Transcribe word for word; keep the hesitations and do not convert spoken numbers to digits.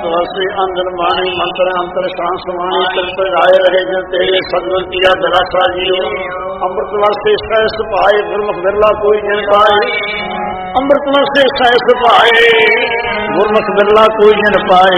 वास्ते अंदर मानी मंत्र अंतर शां समानी तंत्र राय रहे जन तेरे सदगुण किया दरासा जियो अमृत वास्ते सहस पाए गुरमुख बिरला कोई जन पाए अमृत वास्ते सहस पाए गुरमुख बिरला कोई जन पाए